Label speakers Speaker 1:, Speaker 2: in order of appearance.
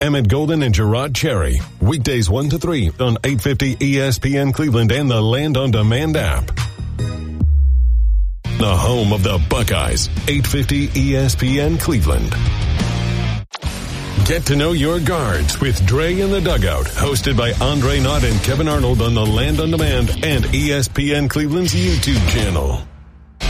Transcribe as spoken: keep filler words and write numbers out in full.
Speaker 1: Emmett Golden and Gerard Cherry. Weekdays one to three on eight fifty E S P N Cleveland and the Land on Demand app. The home of the Buckeyes, eight fifty E S P N Cleveland. Get to know your guards with Dre in the Dugout, hosted by Andre Knott and Kevin Arnold on the Land on Demand and E S P N Cleveland's YouTube channel.